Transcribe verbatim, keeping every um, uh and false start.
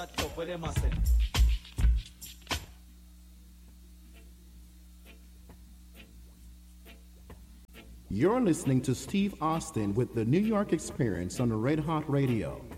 You're listening to Steve Austin with the New York Experience on the Red Hot Radio.